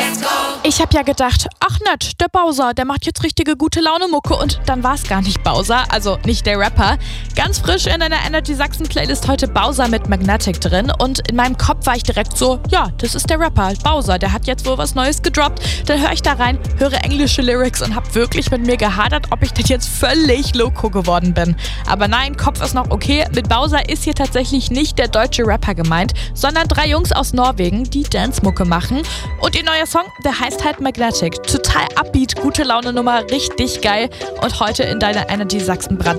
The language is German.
Ich habe ja gedacht, ach nett, der Bowser, der macht jetzt richtige gute Laune Mucke und dann war es gar nicht Bowser, also nicht der Rapper. Ganz frisch in deiner Energy Sachsen Playlist heute Bowser mit Magnetic drin und in meinem Kopf war ich direkt so, ja, das ist der Rapper, Bowser, der hat jetzt wohl was Neues gedroppt. Dann höre ich da rein, höre englische Lyrics und habe wirklich mit mir gehadert, ob ich denn jetzt völlig loco geworden bin. Aber nein, Kopf ist noch okay, mit Bowser ist hier tatsächlich nicht der deutsche Rapper gemeint, sondern 3 Jungs aus Norwegen, die Dance-Mucke machen. Und ihr neuer Song, der heißt halt Magnetic. Total upbeat, gute Laune Nummer, richtig geil. Und heute in deiner Energy Sachsen Brand.